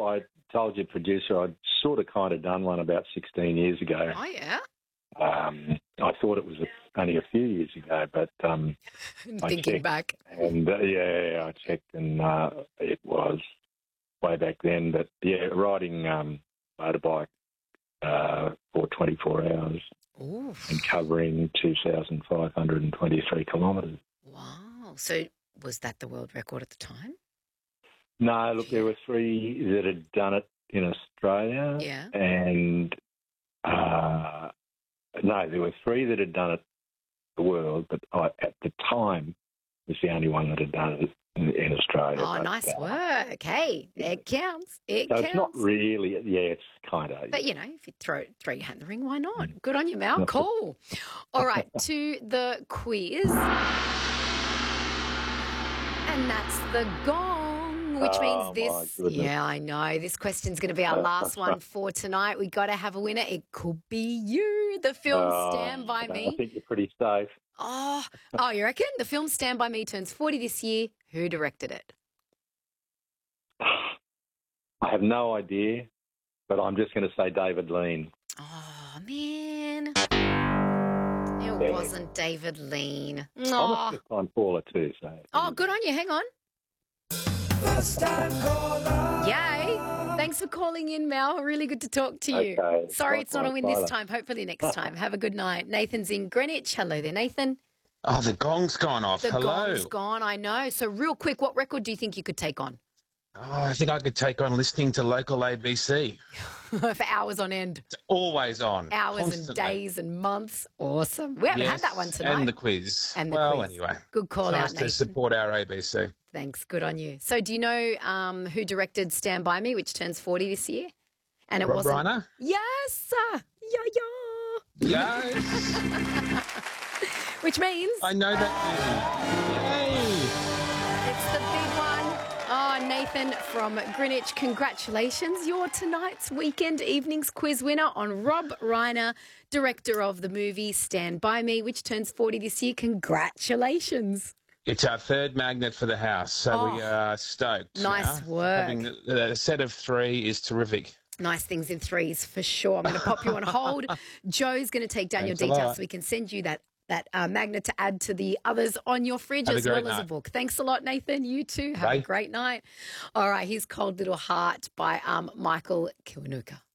I told your producer I'd sort of kind of done one about 16 years ago. Oh, yeah? I thought it was only a few years ago, but Thinking back. And, I checked, and it was way back then. But, yeah, riding motorbike for 24 hours Oof. and covering 2,523 kilometres. Wow. So was that the world record at the time? No, look, there were 3 that had done it in Australia. Yeah. And, no, there were 3 that had done it the world, but I, at the time, was the only one that had done it in Australia. Oh, but, nice work. Hey, it counts. It counts. It's not really, it's kind of. But, if you throw your hat in the ring, why not? Good on you, Mal. Cool. All right, to the quiz. And that's the gong, which means this. Yeah, I know. This question's going to be our last one for tonight. We got to have a winner. It could be you. The film Stand By Me. I think you're pretty safe. Oh, you reckon? The film Stand By Me turns 40 this year. Who directed it? I have no idea, but I'm just going to say David Lean. Oh, man. It wasn't David Lean. I was just on Paula too. So. Oh, good on you. Hang on. First time caller. Yay. Thanks for calling in, Mel. Really good to talk to you. Okay. Sorry it's not a win this time. Hopefully next time. Have a good night. Nathan's in Greenwich. Hello there, Nathan. Oh, the gong's gone off. The Hello. gong's gone, I know. So real quick, what record do you think you could take on? Oh, I think I could take on listening to local ABC. For hours on end. It's always on. Hours constantly. and days and months. Awesome. We haven't had that one tonight. And the quiz. And the quiz. Anyway. Good call nice out, Nathan. to support our ABC. Thanks. Good on you. So do you know who directed Stand By Me, which turns 40 this year? And it Rob wasn't. Reiner? Yes. Yeah. Yes. Which means. I know that movie. Yay. It's the big one. Oh, Nathan from Greenwich, congratulations. You're tonight's Weekend Evenings quiz winner on Rob Reiner, director of the movie Stand By Me, which turns 40 this year. Congratulations. It's our 3rd magnet for the house, so we are stoked. Nice work. Having a set of 3 is terrific. Nice things in 3s for sure. I'm going to pop you on hold. Joe's going to take down Thanks your details so we can send you that magnet to add to the others on your fridge as well as a book. Thanks a lot, Nathan. You too. Have a great night. All right, here's Cold Little Heart by Michael Kiwanuka.